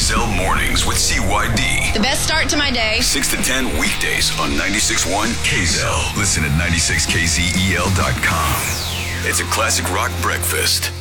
KZEL Mornings with CYD. The best start to my day. 6 to 10 weekdays on 96.1 KZEL. Listen at 96kzel.com. It's a classic rock breakfast.